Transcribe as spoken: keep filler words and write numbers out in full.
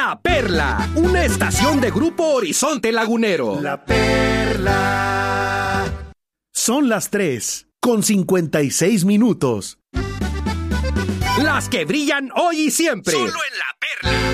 La Perla, una estación de Grupo Horizonte Lagunero. La Perla. Son las tres con cincuenta y seis minutos. Las que brillan hoy y siempre. Solo en La Perla.